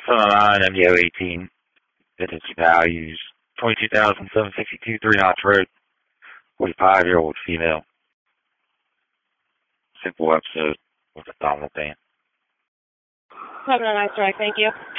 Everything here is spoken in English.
9 MDO18. Vintage values. 22,762, 3 Notch Road. 45-year-old female. Simple episode with a dominant band. Having a nice drive. Thank you.